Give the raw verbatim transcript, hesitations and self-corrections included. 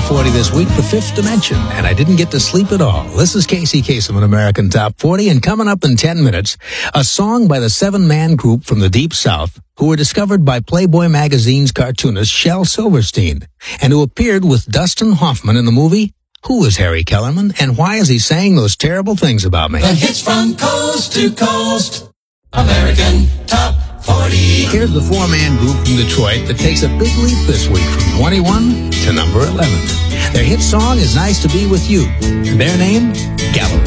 forty this week, The Fifth Dimension, and I didn't get to sleep at all. This is Casey Kasem, an American Top forty, and coming up in ten minutes, a song by the seven-man group from the Deep South who were discovered by Playboy magazine's cartoonist Shel Silverstein, and who appeared with Dustin Hoffman in the movie Who is Harry Kellerman, and why is he saying those terrible things about me? The hits from coast to coast, American Top forty. Here's the four-man group from Detroit that takes a big leap this week from twenty-one to number eleven. Their hit song is Nice to Be With You. Their name, Gallery.